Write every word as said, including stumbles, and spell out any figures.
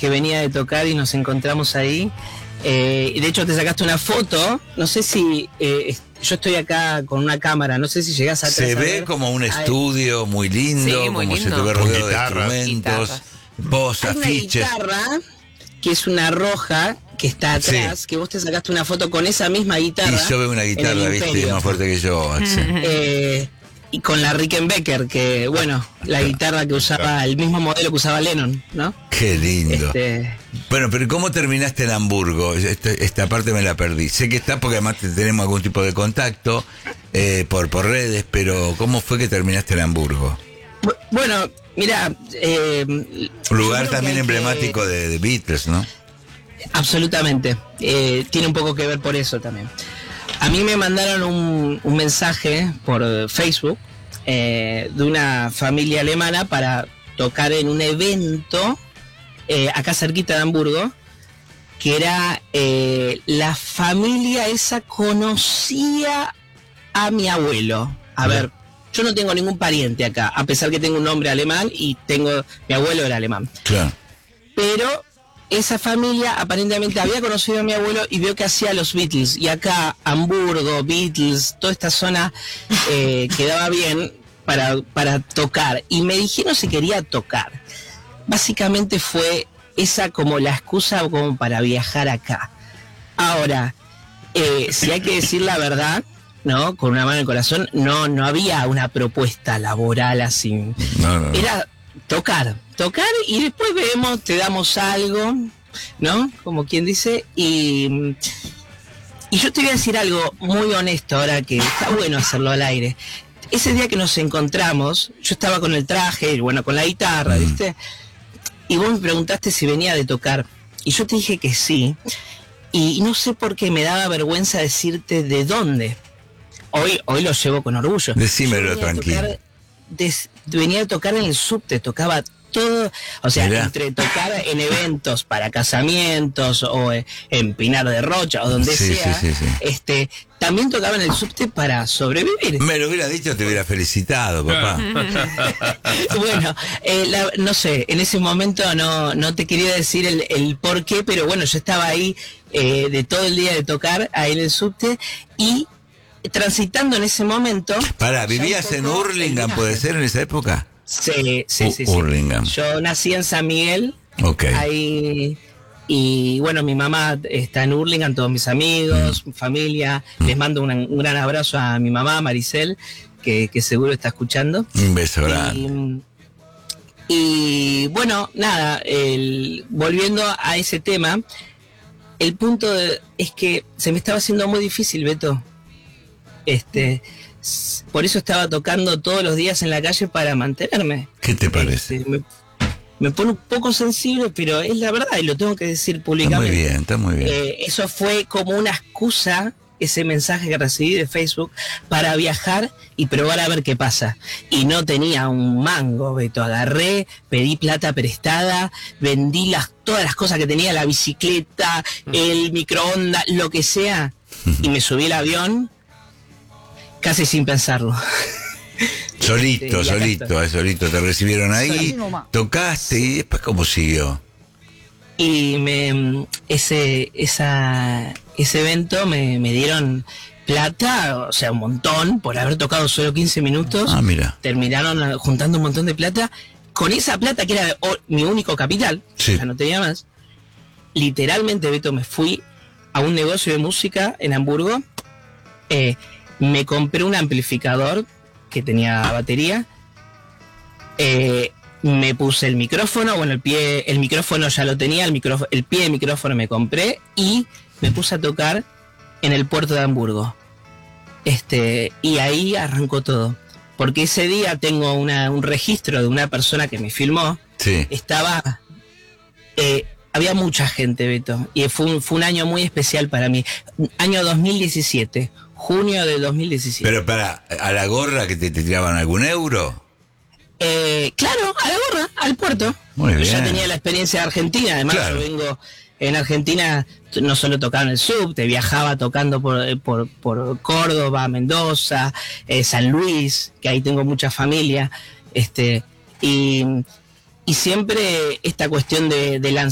que venía de tocar y nos encontramos ahí. Eh, de hecho te sacaste una foto, no sé si eh, yo estoy acá con una cámara, no sé si llegás a se ve ver. como un estudio muy lindo, sí, muy como lindo. se te ve rodeado de Guitarras. instrumentos, Guitarras. voz, Hay una afiches. guitarra que es una roja que está atrás, Sí. que vos te sacaste una foto con esa misma guitarra. Y yo veo una en guitarra, el viste, Imperio. más fuerte que yo, Axel. Eh, y con la Rickenbacker, que bueno, la guitarra que usaba, el mismo modelo que usaba Lennon, ¿no? Qué lindo. Este, Bueno, pero ¿cómo terminaste en Hamburgo? Esta, esta parte me la perdí. Sé que está porque además tenemos algún tipo de contacto eh, por, por redes, pero ¿cómo fue que terminaste en Hamburgo? bu- bueno, mira, eh, Un lugar yo creo que también hay emblemático que- de, de Beatles, ¿no? Absolutamente, eh, tiene un poco que ver por eso también. A mí me mandaron un, un mensaje por eh, Facebook eh, de una familia alemana para tocar en un evento eh, acá cerquita de Hamburgo, que era eh, la familia esa conocía a mi abuelo. A ver, yo no tengo ningún pariente acá, a pesar que tengo un nombre alemán y tengo, mi abuelo era alemán. Claro. Pero esa familia aparentemente había conocido a mi abuelo y vio que hacía los Beatles. Y acá, Hamburgo, Beatles, toda esta zona eh, quedaba bien para, para tocar. Y me dijeron si quería tocar. Básicamente fue esa como la excusa como para viajar acá. Ahora, eh, si hay que decir la verdad, ¿no? Con una mano en el corazón, no, no había una propuesta laboral así. No, no, no. Era tocar, tocar y después vemos, te damos algo, ¿no? Como quien dice, y, y yo te voy a decir algo muy honesto ahora que está bueno hacerlo al aire. Ese día que nos encontramos, yo estaba con el traje, y bueno, con la guitarra, Mm. ¿viste? Y vos me preguntaste si venía de tocar, y yo te dije que sí, y no sé por qué me daba vergüenza decirte de dónde. Hoy, hoy lo llevo con orgullo. Decímelo Yo venía a tranquilo. tocar des- venía a tocar en el subte, tocaba todo, o sea, Mirá. entre tocar en eventos para casamientos o eh, en Pinar de Rocha o donde Sí, sea, sí, sí, sí. este, también tocaba en el subte para sobrevivir. Me lo hubiera dicho, te hubiera felicitado, papá. Bueno, eh, la- no sé, en ese momento no, no te quería decir el, el por qué, pero bueno, yo estaba ahí eh, de todo el día de tocar, ahí en el subte, y transitando en ese momento... Pará, ya ¿vivías un en poco el Hurlingham, viaje. puede ser, en esa época? Sí, sí, U- sí, sí. Hurlingham. Yo nací en San Miguel, Ok. ahí, y bueno, mi mamá está en Hurlingham, todos mis amigos, mi familia. Les mando una- un gran abrazo a mi mamá, Maricel, que, que seguro está escuchando. Un beso grande. Y, y, bueno, nada, el- volviendo a ese tema, el punto de- es que se me estaba haciendo muy difícil, Beto. Este, s- por eso estaba tocando todos los días en la calle para mantenerme. ¿Qué te parece? Este, me, me pone un poco sensible, pero es la verdad y lo tengo que decir Está públicamente. muy bien, está muy bien. Eh, eso fue como una excusa, ese mensaje que recibí de Facebook, para viajar y probar a ver qué pasa. Y no tenía un mango, Beto. Agarré, pedí plata prestada, vendí las, todas las cosas que tenía, la bicicleta, el microondas, lo que sea, y me subí al avión casi sin pensarlo. Solito, Sí, y acá solito, estoy. eh, solito. Te recibieron ahí, tocaste y después, ¿cómo siguió? Y me ese esa ese evento me, me dieron plata, o sea, un montón, por haber tocado solo quince minutos. Ah, mira. Terminaron juntando un montón de plata. Con esa plata, que era o- mi único capital, Sí. ya no tenía más, literalmente, Beto, me fui a un negocio de música en Hamburgo, eh, me compré un amplificador que tenía batería, eh, me puse el micrófono, bueno, el pie, el micrófono ya lo tenía, el, micrófono, el pie de micrófono me compré y me puse a tocar en el puerto de Hamburgo. Este, y ahí arrancó todo. Porque ese día tengo una, un registro de una persona que me filmó. Sí. Estaba. eh, había mucha gente, Beto. Y fue un, fue un año muy especial para mí. Año dos mil diecisiete. Junio de dos mil diecisiete. Pero para, ¿a la gorra que te, te tiraban algún euro? Eh, claro, a la gorra, al puerto. Muy Yo bien. ya tenía la experiencia de Argentina. Además, Claro. yo vengo. En Argentina no solo tocaba en el subte, viajaba tocando por, por, por Córdoba, Mendoza, eh, San Luis, que ahí tengo mucha familia. Este, y, y siempre esta cuestión de, de lanzar